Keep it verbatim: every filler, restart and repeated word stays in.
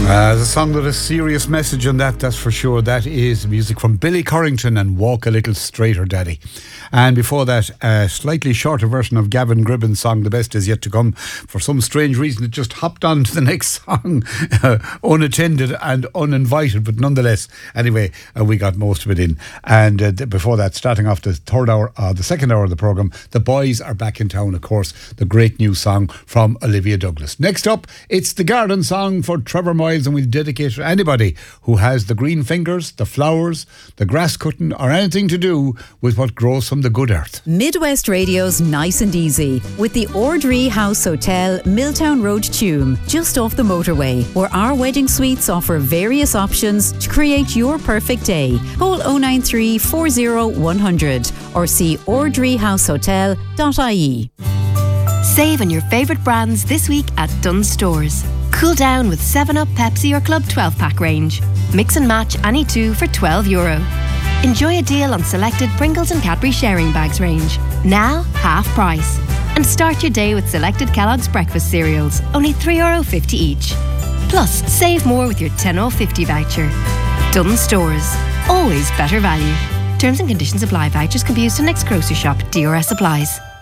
Uh, the song with a serious message on that, that's for sure. That is music from Billy Corrington and Walk a Little Straighter, Daddy. And before that, a slightly shorter version of Gavin Gribben's song, The Best Is Yet To Come. For some strange reason, it just hopped on to the next song, uh, unattended and uninvited, but nonetheless, anyway, uh, we got most of it in. And uh, before that, starting off the third hour, uh, the second hour of the programme, The Boys Are Back in Town, of course, the great new song from Olivia Douglas. Next up, it's the garden song for Trevor Miles, and we'll dedicate it to anybody who has the green fingers, the flowers, the grass cutting, or anything to do with what grows from the good earth. Midwest Radio's Nice and Easy with the Ordree House Hotel, Milltown Road, Tuam, just off the motorway, where our wedding suites offer various options to create your perfect day. Call oh nine three, four oh, one hundred or see ordree house hotel dot I E. Save on your favourite brands this week at Dunnes Stores. Cool down with seven up, Pepsi or Club twelve pack range. Mix and match any two for twelve euro. Enjoy a deal on selected Pringles and Cadbury sharing bags range. Now, half price. And start your day with selected Kellogg's breakfast cereals, only three euro fifty each. Plus, save more with your ten euro fifty voucher. Dunnes Stores. Always better value. Terms and conditions apply. Vouchers can be used in next grocery shop. D R S applies.